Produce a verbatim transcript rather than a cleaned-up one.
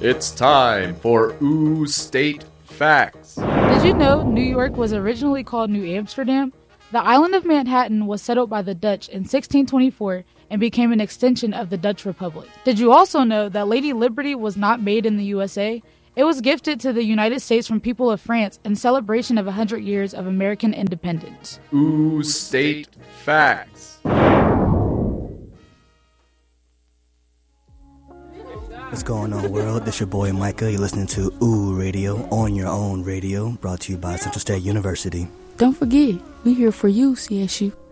It's time for Ooh State Facts. Did you know New York was originally called New Amsterdam? The island of Manhattan was settled by the Dutch in sixteen twenty-four and became an extension of the Dutch Republic. Did you also know that Lady Liberty was not made in the U S A? It was gifted to the United States from people of France in celebration of one hundred years of American independence. Ooh State Facts. What's going on, world? This your boy Micah. You're listening to Ooh Radio on your own radio, brought to you by Central State University. Don't forget, we're here for you, C S U.